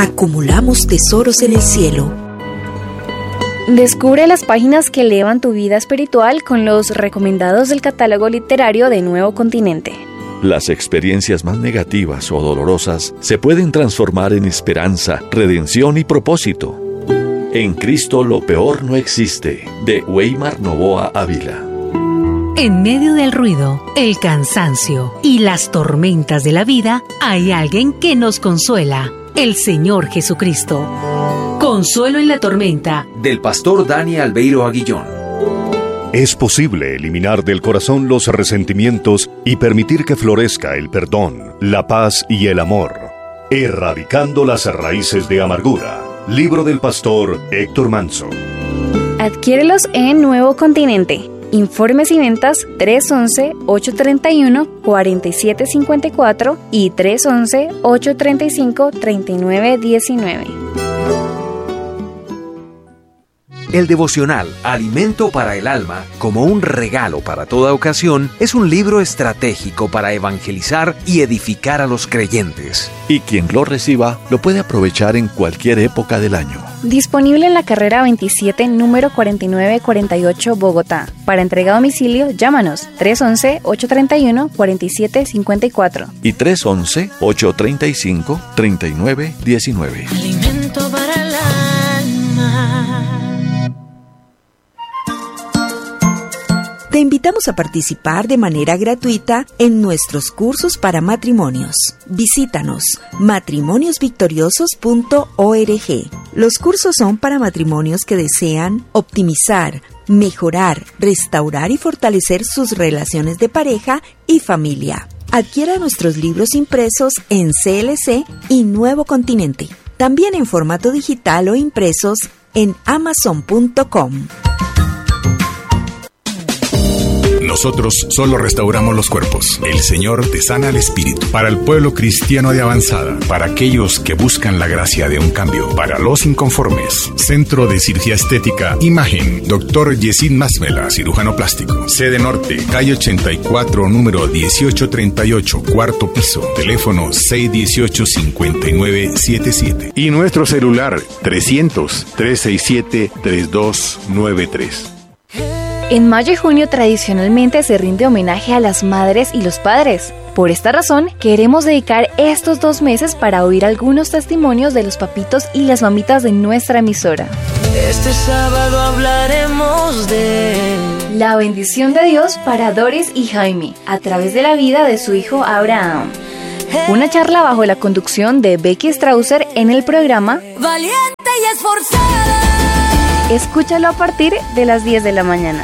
Acumulamos tesoros en el cielo. Descubre las páginas que elevan tu vida espiritual con los recomendados del catálogo literario de Nuevo Continente. Las experiencias más negativas o dolorosas se pueden transformar en esperanza, redención y propósito. En Cristo lo peor no existe, de Weimar Novoa Ávila. En medio del ruido, el cansancio y las tormentas de la vida, hay alguien que nos consuela, el Señor Jesucristo. Consuelo en la tormenta, del pastor Dani Albeiro Aguillón. Es posible eliminar del corazón los resentimientos y permitir que florezca el perdón, la paz y el amor, erradicando las raíces de amargura. Libro del pastor Héctor Manso. Adquiérelos en Nuevo Continente. Informes y ventas 311-831-4754 y 311-835-3919. El devocional Alimento para el Alma, como un regalo para toda ocasión, es un libro estratégico para evangelizar y edificar a los creyentes. Y quien lo reciba lo puede aprovechar en cualquier época del año. Disponible en la carrera 27, número 4948, Bogotá. Para entrega a domicilio, llámanos 311-831-4754 y 311-835-3919. Alimento para el alma. Te invitamos a participar de manera gratuita en nuestros cursos para matrimonios. Visítanos matrimoniosvictoriosos.org. Los cursos son para matrimonios que desean optimizar, mejorar, restaurar y fortalecer sus relaciones de pareja y familia. Adquiera nuestros libros impresos en CLC y Nuevo Continente. También en formato digital o impresos en Amazon.com. Nosotros solo restauramos los cuerpos. El Señor te sana el espíritu. Para el pueblo cristiano de avanzada, para aquellos que buscan la gracia de un cambio, para los inconformes. Centro de Cirugía Estética Imagen. Dr. Yesid Masmela, cirujano plástico. Sede Norte, calle 84, número 1838, cuarto piso. Teléfono 618-5977. Y nuestro celular 300-367-3293. En mayo y junio tradicionalmente se rinde homenaje a las madres y los padres. Por esta razón, queremos dedicar estos 2 meses para oír algunos testimonios de los papitos y las mamitas de nuestra emisora. Este sábado hablaremos de la bendición de Dios para Doris y Jaime, a través de la vida de su hijo Abraham. Una charla bajo la conducción de Becky Strausser en el programa Valiente y Esforzada. Escúchalo a partir de las 10 de la mañana.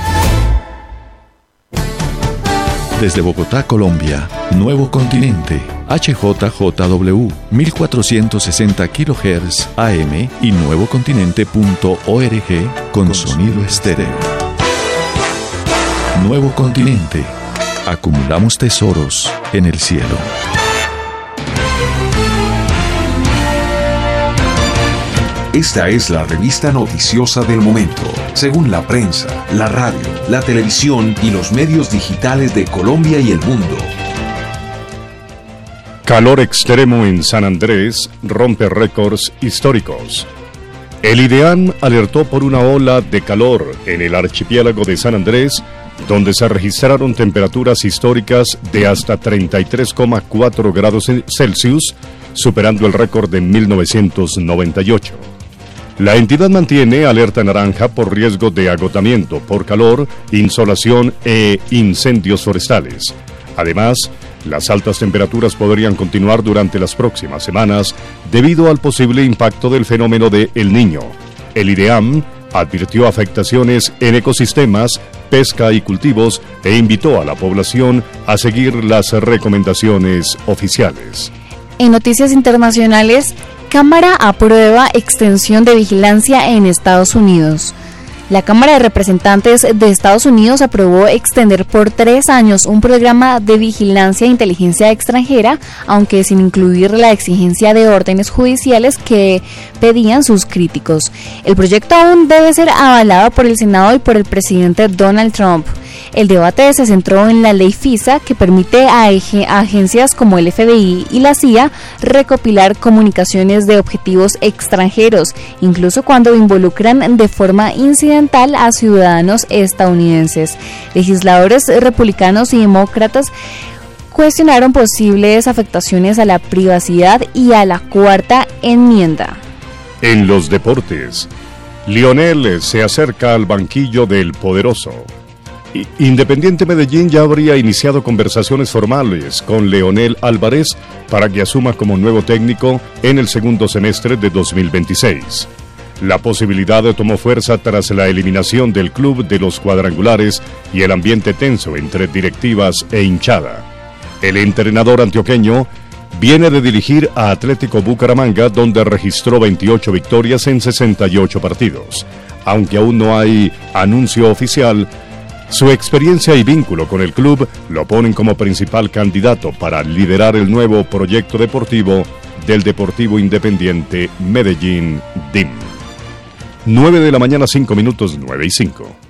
Desde Bogotá, Colombia, Nuevo Continente, HJJW, 1460 kHz AM y nuevocontinente.org con sonido estéreo. Nuevo Continente. Acumulamos tesoros en el cielo. Esta es la revista noticiosa del momento, según la prensa, la radio, la televisión y los medios digitales de Colombia y el mundo. Calor extremo en San Andrés rompe récords históricos. El IDEAM alertó por una ola de calor en el archipiélago de San Andrés, donde se registraron temperaturas históricas de hasta 33,4 grados Celsius, superando el récord de 1998. La entidad mantiene alerta naranja por riesgo de agotamiento por calor, insolación e incendios forestales. Además, las altas temperaturas podrían continuar durante las próximas semanas debido al posible impacto del fenómeno de El Niño. El IDEAM advirtió afectaciones en ecosistemas, pesca y cultivos e invitó a la población a seguir las recomendaciones oficiales. En noticias internacionales, Cámara aprueba extensión de vigilancia en Estados Unidos. La Cámara de Representantes de Estados Unidos aprobó extender por 3 años un programa de vigilancia e inteligencia extranjera, aunque sin incluir la exigencia de órdenes judiciales que pedían sus críticos. El proyecto aún debe ser avalado por el Senado y por el presidente Donald Trump. El debate se centró en la ley FISA, que permite a agencias como el FBI y la CIA recopilar comunicaciones de objetivos extranjeros, incluso cuando involucran de forma incidental a ciudadanos estadounidenses. Legisladores republicanos y demócratas cuestionaron posibles afectaciones a la privacidad y a la cuarta enmienda. En los deportes, Lionel se acerca al banquillo del poderoso. Independiente Medellín ya habría iniciado conversaciones formales con Leonel Álvarez para que asuma como nuevo técnico en el segundo semestre de 2026. La posibilidad tomó fuerza tras la eliminación del club de los cuadrangulares y el ambiente tenso entre directivas e hinchada. El entrenador antioqueño viene de dirigir a Atlético Bucaramanga, donde registró 28 victorias en 68 partidos. Aunque aún no hay anuncio oficial, su experiencia y vínculo con el club lo ponen como principal candidato para liderar el nuevo proyecto deportivo del Deportivo Independiente Medellín DIM. 9 de la mañana, 5 minutos, 9:05.